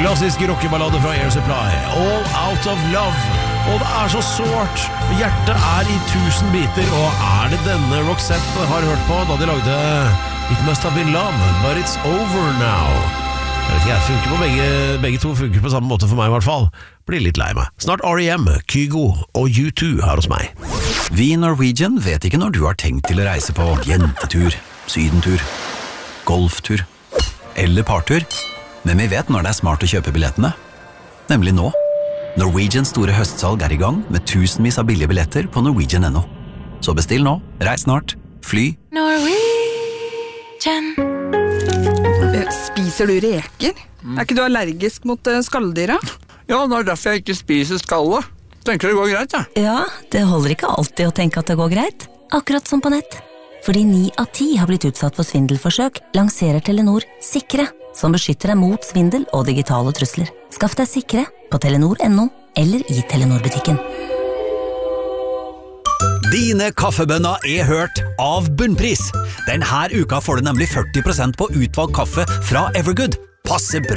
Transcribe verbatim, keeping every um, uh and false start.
Klassisk rockeballade fra Air Supply, All Out of Love. Og det er så sårt, hjertet er i tusen biter. Og er det denne Roxette har hørt på da de lagde It Must Have Been Love, But It's Over Now? Jeg vet ikke, jeg funker på begge, begge to funker på samme måte for meg i hvert fall. Blir litt lei meg. Snart R E M, Kygo og U to her hos meg. Vi i Norwegian vet ikke når du har tenkt til å reise på jentetur, sydentur, golftur eller partur, men vi vet når det er smart å kjøpe billettene. Nemlig nå. Norwegians store høstsalg er i gang med tusenvis av billige billetter på norwegian punktum no. Så bestill nå, reis snart, fly. Norwegian. Spiser du reker? Mm. Er ikke du allergisk mot skalldyra? Ja, det er derfor jeg ikke spiser skallet. Tenker det går greit, ja. Ja, det holder ikke alltid å tenke at det går greit. Akkurat som på nett. Fordi ni av ti har blitt utsatt for svindelforsøk, lanserer Telenor Sikre, som beskytter deg mot svindel og digitale trusler. Skaff deg Sikre på telenor punktum no eller i Telenor-butikken. Dine kaffebønner er hørt av Bunnpris. Denne uka får du nemlig førti prosent på utvalgt kaffe fra Evergood. Passe bra!